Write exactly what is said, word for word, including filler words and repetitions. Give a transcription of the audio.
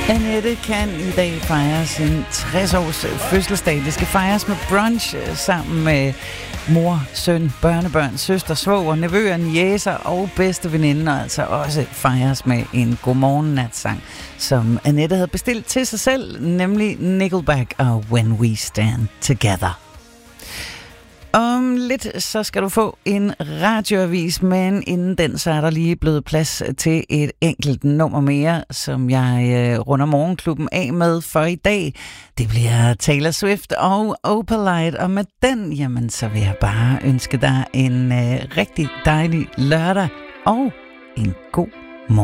Annette kan i dag fejre sin tres års fødselsdag. Det skal fejres med brunch sammen med mor, søn, børnebørn, søster, svoger, nevøer, jæser og bedste veninde, og altså også fejres med en godmorgen-natsang, som Annette havde bestilt til sig selv, nemlig Nickelback og When We Stand Together. Om lidt så skal du få en radioavis, men inden den, så er der lige blevet plads til et enkelt nummer mere, som jeg øh, runder morgenklubben af med for i dag. Det bliver Taylor Swift og Opalite, og med den, jamen så vil jeg bare ønske dig en øh, rigtig dejlig lørdag og en god